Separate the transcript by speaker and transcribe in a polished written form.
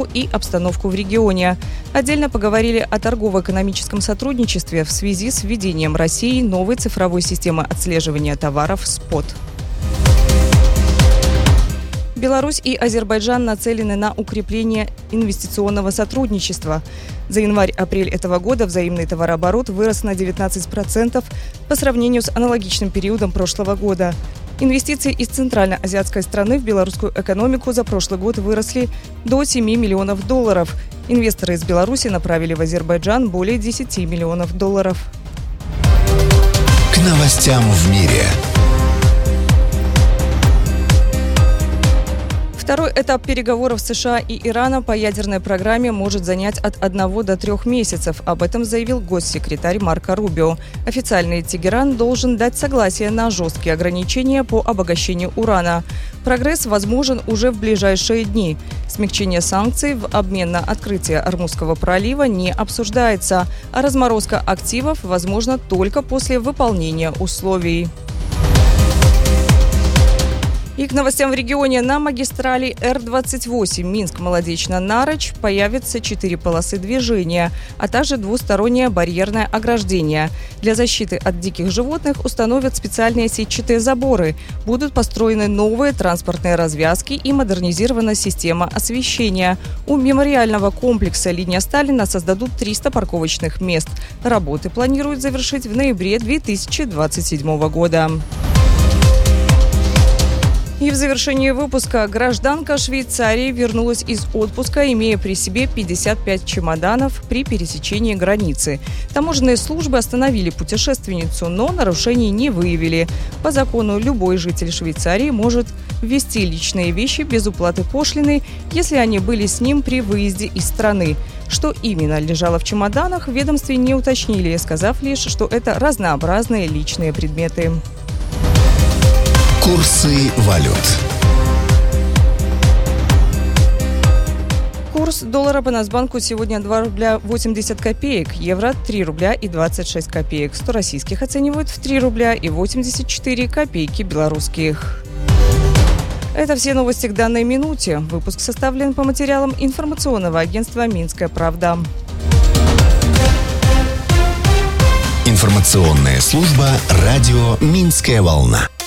Speaker 1: и обстановку в регионе. Отдельно поговорили о торгово-экономическом сотрудничестве в связи с введением России новой цифровой системы отслеживания товаров СПОТ. Беларусь и Азербайджан нацелены на укрепление инвестиционного сотрудничества. За январь-апрель этого года взаимный товарооборот вырос на 19% по сравнению с аналогичным периодом прошлого года. Инвестиции из центральноазиатской страны в белорусскую экономику за прошлый год выросли до 7 миллионов долларов. Инвесторы из Беларуси направили в Азербайджан более 10 миллионов долларов.
Speaker 2: К новостям в мире.
Speaker 1: Второй этап переговоров США и Ирана по ядерной программе может занять от 1 до 3 месяцев. Об этом заявил госсекретарь Марко Рубио. Официальный Тегеран должен дать согласие на жесткие ограничения по обогащению урана. Прогресс возможен уже в ближайшие дни. Смягчение санкций в обмен на открытие Ормузского пролива не обсуждается, а разморозка активов возможна только после выполнения условий. И к новостям в регионе. На магистрали Р-28 Минск-Молодечно-Нарочь появятся 4 полосы движения, а также двустороннее барьерное ограждение. Для защиты от диких животных установят специальные сетчатые заборы. Будут построены новые транспортные развязки и модернизирована система освещения. У мемориального комплекса «Линия Сталина» создадут 300 парковочных мест. Работы планируют завершить в ноябре 2027 года. И в завершении выпуска гражданка Швейцарии вернулась из отпуска, имея при себе 55 чемоданов при пересечении границы. Таможенные службы остановили путешественницу, но нарушений не выявили. По закону любой житель Швейцарии может ввезти личные вещи без уплаты пошлины, если они были с ним при выезде из страны. Что именно лежало в чемоданах, в ведомстве не уточнили, сказав лишь, что это разнообразные личные предметы.
Speaker 2: Курсы валют.
Speaker 1: Курс доллара по Нацбанку сегодня 2 рубля 80 копеек, евро 3 рубля и 26 копеек, 100 российских оценивают в 3 рубля и 84 копейки белорусских. Это все новости к данной минуте. Выпуск составлен по материалам информационного агентства «Минская правда».
Speaker 2: Информационная служба радио «Минская волна».